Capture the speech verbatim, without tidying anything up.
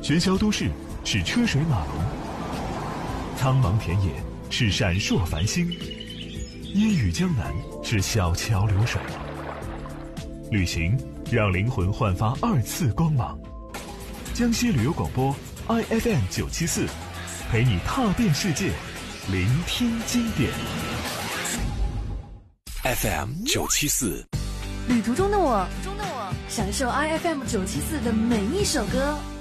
喧嚣都市是车水马龙，苍茫田野是闪烁繁星，烟雨江南是小桥流水。旅行让灵魂焕发二次光芒。江西旅游广播 I F M 九七四，陪你踏遍世界，聆听经典。 F M 九七四， 旅途中的我，中的我，享受 I F M 九七四的每一首歌。